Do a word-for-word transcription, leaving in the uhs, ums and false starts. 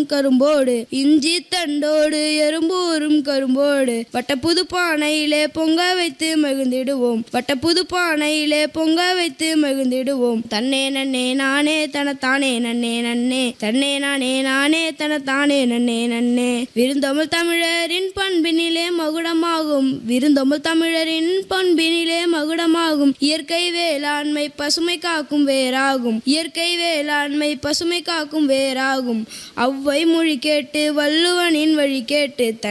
கரும்போடு இஞ்சி தண்டோடு எறும்பூரும் கரும்போடு வட்ட புது பானையிலே பொங்க வைத்து மகிழ்ந்திடுவோம் வட்ட புது பானையிலே பொங்க வைத்து மகிழ்ந்திடுவோம் தன்னே நன்னே நானே தனத்தானே நன்னே நன்னே தன்னே நானே நானே தனத்தானே நன்னே நன்னே விருந்தமிழ் தமிழரின் பண்பினிலே மகுடமாகும் விருந்தமிழ் தமிழரின் பண்பினிலே மகுடமாகும் இயற்கை வேளாண்மை பசுமை காக்கும் வேறாகும் இயற்கை வேளாண்மை பசுமை காக்கும் வேறாகும் அவ்வை மொழி கேட்டு வள்ளுவனின் வழி கேட்டு